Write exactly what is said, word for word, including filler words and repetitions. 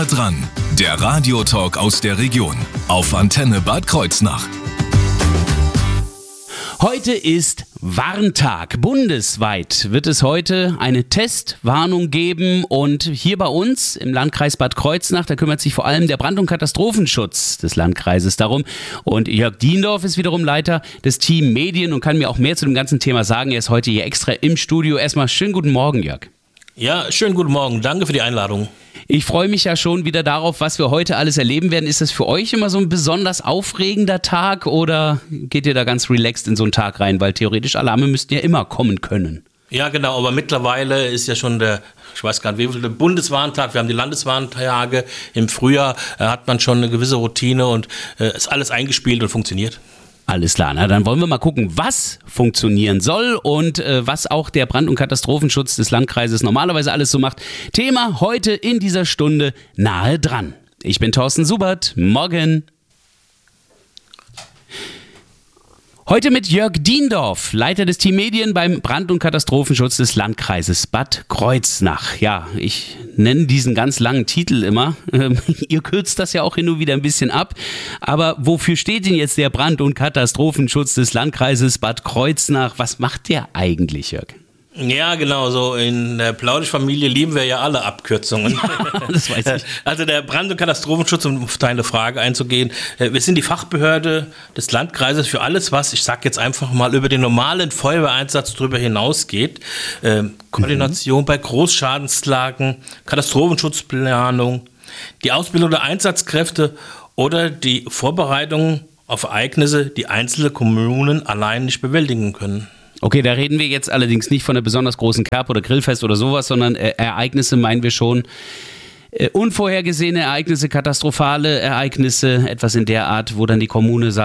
Nahe dran, der Radiotalk aus der Region auf Antenne Bad Kreuznach. Heute ist Warntag. Bundesweit wird es heute eine Testwarnung geben und hier bei uns im Landkreis Bad Kreuznach, da kümmert sich vor allem der Brand- und Katastrophenschutz des Landkreises darum und Jörg Diendorf ist wiederum Leiter des Team Medien und kann mir auch mehr zu dem ganzen Thema sagen. Er ist heute hier extra im Studio. Erstmal schönen guten Morgen, Jörg. Ja, schönen guten Morgen. Danke für die Einladung. Ich freue mich ja schon wieder darauf, was wir heute alles erleben werden. Ist das für euch immer so ein besonders aufregender Tag oder geht ihr da ganz relaxed in so einen Tag rein? Weil theoretisch Alarme müssten ja immer kommen können. Ja, genau, aber mittlerweile ist ja schon der, ich weiß gar nicht, wie viel, der Bundeswarntag, wir haben die Landeswarntage. Im Frühjahr äh, hat man schon eine gewisse Routine und äh, ist alles eingespielt und funktioniert. Alles klar, na dann wollen wir mal gucken, was funktionieren soll und äh, was auch der Brand- und Katastrophenschutz des Landkreises normalerweise alles so macht. Thema heute in dieser Stunde nahe dran. Ich bin Thorsten Subert, morgen. Heute mit Jörg Diendorf, Leiter des Team Medien beim Brand- und Katastrophenschutz des Landkreises Bad Kreuznach. Ja, ich nenne diesen ganz langen Titel immer. Ähm, ihr kürzt das ja auch hin und wieder ein bisschen ab. Aber wofür steht denn jetzt der Brand- und Katastrophenschutz des Landkreises Bad Kreuznach? Was macht der eigentlich, Jörg? Ja, genau, so in der Plaudisch-Familie lieben wir ja alle Abkürzungen. Das weiß ich. Also der Brand- und Katastrophenschutz, um auf deine Frage einzugehen, wir sind die Fachbehörde des Landkreises für alles, was, ich sag jetzt einfach mal, über den normalen Feuerwehreinsatz drüber hinausgeht. Ähm, Koordination mhm. bei Großschadenslagen, Katastrophenschutzplanung, die Ausbildung der Einsatzkräfte oder die Vorbereitung auf Ereignisse, die einzelne Kommunen allein nicht bewältigen können. Okay, da reden wir jetzt allerdings nicht von einer besonders großen Kerb- oder Grillfest oder sowas, sondern äh, Ereignisse meinen wir schon. Äh, unvorhergesehene Ereignisse, katastrophale Ereignisse, etwas in der Art, wo dann die Kommune sagt,